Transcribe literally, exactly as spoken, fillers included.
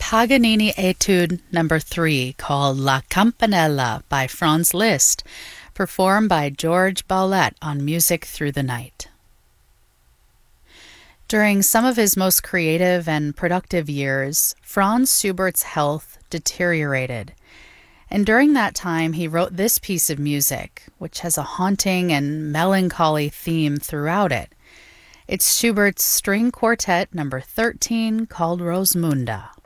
Paganini Etude number three, called La Campanella by Franz Liszt, performed by George Baulette on Music Through the Night. During some of his most creative and productive years, Franz Schubert's health deteriorated, and during that time he wrote this piece of music, which has a haunting and melancholy theme throughout it. It's Schubert's String Quartet number thirteen, called Rosmunda.